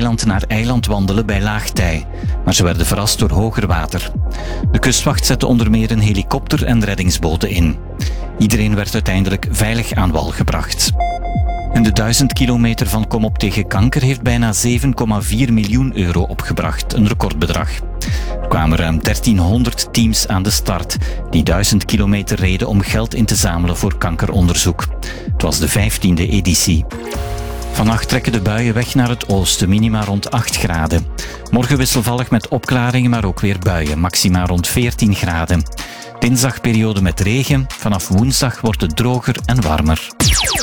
eiland naar eiland wandelen bij laagtij, maar ze werden verrast door hoger water. De kustwacht zette onder meer een helikopter en reddingsboten in. Iedereen werd uiteindelijk veilig aan wal gebracht. En de 1000 kilometer van Kom op tegen kanker heeft bijna 7,4 miljoen euro opgebracht, een recordbedrag. Er kwamen ruim 1300 teams aan de start, die 1000 kilometer reden om geld in te zamelen voor kankeronderzoek. Het was de 15e editie. Vannacht trekken de buien weg naar het oosten, minima rond 8 graden. Morgen wisselvallig met opklaringen, maar ook weer buien, maxima rond 14 graden. Dinsdag periode met regen, vanaf woensdag wordt het droger en warmer.